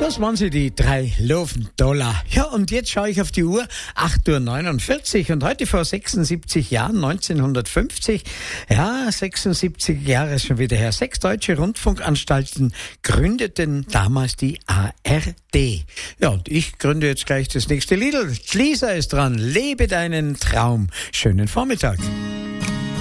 Das waren sie, die 3 Löwen-Dollar. Ja, und jetzt schaue ich auf die Uhr, 8:49 Uhr und heute vor 76 Jahren, 1950, ja, 76 Jahre ist schon wieder her, 6 deutsche Rundfunkanstalten gründeten damals die ARD. Ja, und ich gründe jetzt gleich das nächste Lied. Lisa ist dran, lebe deinen Traum. Schönen Vormittag.